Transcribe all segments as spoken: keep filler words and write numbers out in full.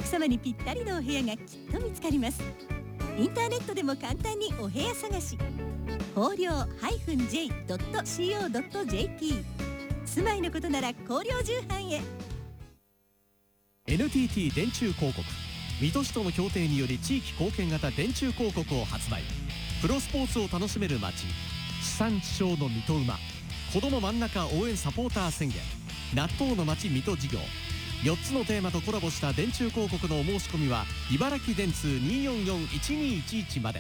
客様にぴったりのお部屋がきっと見つかります。インターネットでも簡単にお部屋探し。光陵 ジェイドットシーオードットジェーピー 住まいのことなら光陵重版へ。 エヌティーティー 電柱広告、水戸市との協定により地域貢献型電柱広告を発売。プロスポーツを楽しめる街、地産地消の水戸馬、子ども真ん中応援サポーター宣言、納豆の街水戸事業、よっつのテーマとコラボした電柱広告のお申し込みは茨城電通 にーよんよんいちにーいちいち まで。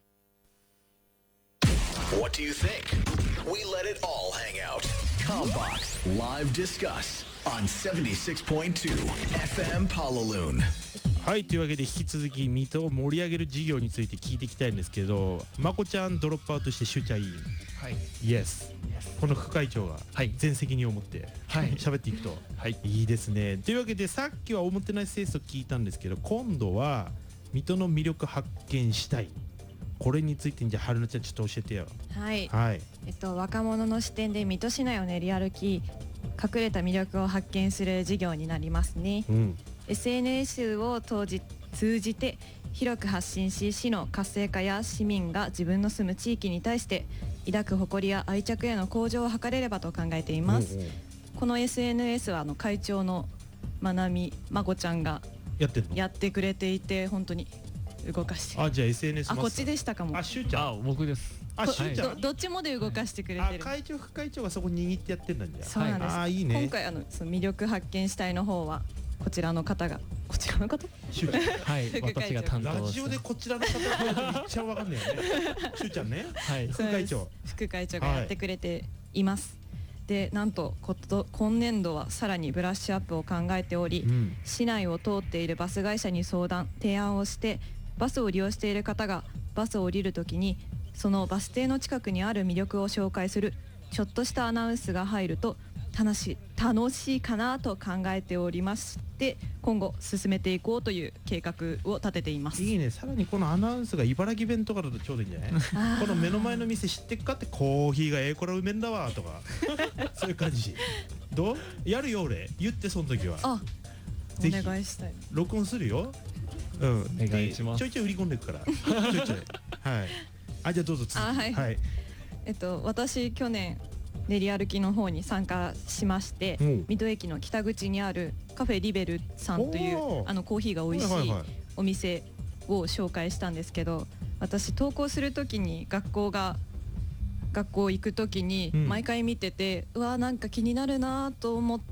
What do you think? We let it all hang out. Combox Live Discuss on セブンティシックスポイントツー エフエム Pallaloon。 はい、というわけで引き続き水戸を盛り上げる事業について聞いていきたいんですけど、まこちゃんドロップアウトしてしゅうちゃんいい、 はい、 イエス、この副会長が全責任を持って喋っていくと、はい、いいですね。というわけでさっきはおもてなし清楚聞いたんですけど、今度は水戸の魅力発見したい、これについてじゃあ春菜ちゃんちょっと教えてよ。 はい、 はい、 えっと、若者の視点で水戸市内を練り歩き、隠れた魅力を発見する事業になりますね、うん、エスエヌエス を通じ通じて広く発信し、市の活性化や市民が自分の住む地域に対して抱く誇りや愛着への向上を図れればと考えています。うんうん、この エスエヌエス はあの会長のまなみまこちゃんがやってるのやってくれていて、本当に動かして。 あ、じゃあ エスエヌエスあ、こっちでしたかも。 あ、しゅうちゃん。 あ、僕です。 あ、しゅうちゃん、 はい、ど, どっちもで動かしてくれてる。 あ、会長副会長がそこ握ってやってるんだ。 そうなんです。 あ、いいね。 今回あのその魅力発見したいの方はこちらの方が、こちらの方、 しゅうちゃんはい、私が担当して。 ラジオでこちらの方がめっちゃわかんないよね。しゅうちゃんね、はい、副会長副会長がやってくれています、はい、でなんとこと今年度はさらにブラッシュアップを考えており、うん、市内を通っているバス会社に相談提案をして、バスを利用している方がバスを降りるときにそのバス停の近くにある魅力を紹介するちょっとしたアナウンスが入ると楽しい楽しいかなと考えておりまして、今後進めていこうという計画を立てています。 いいね。さらにこのアナウンスが茨城弁とかだとちょうどいいんじゃないこの目の前の店知ってっかって、コーヒーがええこらうめんだわとかそういう感じ。どうやるよ俺言って、その時はあお願いしたい。 録音するよ。うん、 お願いします。 ちょいちょい売り込んでいくからちょいちょいはい。あ、じゃあどうぞ続き。 あ、はい、はい、えっと私去年練り歩きの方に参加しまして、うん、水戸駅の北口にあるカフェリベルさんというあのコーヒーが美味しいお店を紹介したんですけど、私登校するときに学校が学校行くときに毎回見てて、うん、うわなんか気になるなと思って、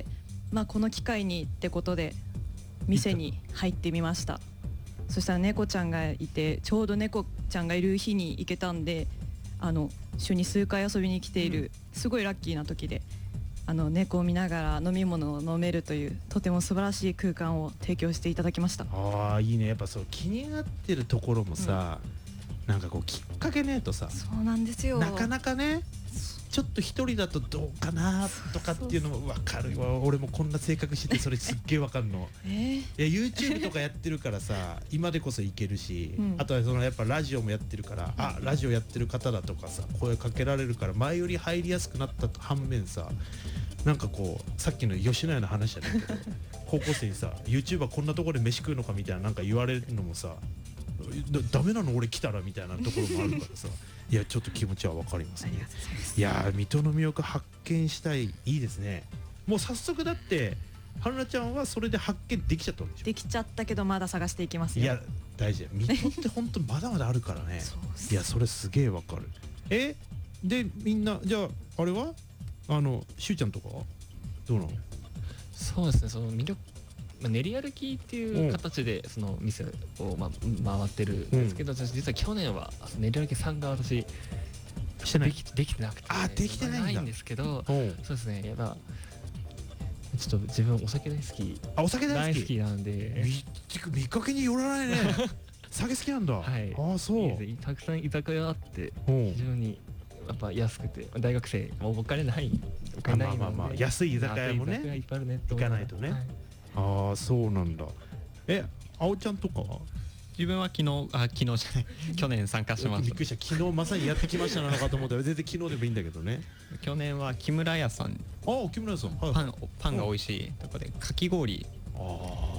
まあ、この機会にってことで店に入ってみました。そしたら猫ちゃんがいて、ちょうど猫ちゃんがいる日に行けたんで、あの週に数回遊びに来ている、うん、すごいラッキーな時で、あの猫を見ながら飲み物を飲めるというとても素晴らしい空間を提供していただきました。 ああ、いいね。やっぱそう気になってるところもさ、うん、なんかこうきっかけねえとさ、 そうなんですよ、 なかなかね、ちょっと一人だとどうかなとかっていうのも分かるわ。俺もこんな性格しててそれすっげえ分かるの。えー、いや YouTube とかやってるからさ今でこそいけるし、うん、あとはそのやっぱラジオもやってるから、うん、あラジオやってる方だとかさ声かけられるから前より入りやすくなった反面さ、なんかこうさっきの吉野家の話じゃないけど高校生にさ YouTuber こんなところで飯食うのかみたいななんか言われるのもさ、ダメなの俺来たらみたいなところもあるからさいやちょっと気持ちは分かりますね。いや水戸の魅力発見したい、いいですね。もう早速だって春菜ちゃんはそれで発見できちゃったんでしょ。 できちゃったけどまだ探していきますよ。 いや大事。水戸って本当まだまだあるからねいやそれすげえ分かる。えでみんなじゃああれはあのしゅうちゃんとかはどうなの。 そうですね、その魅力、まあ、練り歩きっていう形でその店を、まあ、回ってるんですけど、うん、実は去年は練り歩きさんが私してないできできてなくて、 あできてないんだ。 ないんですけど、そうですね、やっぱちょっと自分お酒大好き、 あお酒大好き大好きなんで、 見, 見かけによらないね酒好きなんだ。はい、あそういいたくさん居酒屋あって非常にやっぱ安くて、大学生もうお金ないお金ないので、 まあまあまあ安い居酒屋もねいっぱいあるね行かないとね、はい、ああそうなんだ。えあおちゃんとかは。 自分は昨日あ昨日じゃない去年参加しました。 びっくりした。昨日まさにやってきましたなのかと思ったら全然昨日でもいいんだけどね。 去年は木村屋さん、 ああ木村屋さん、はい、 パンパンが美味しいとこでかき氷